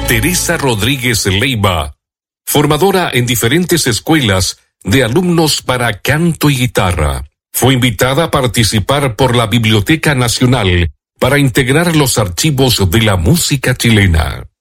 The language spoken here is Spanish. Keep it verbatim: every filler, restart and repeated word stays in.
Teresa Rodríguez Leiva, formadora en diferentes escuelas de alumnos para canto y guitarra, fue invitada a participar por la Biblioteca Nacional para integrar los archivos de la música chilena.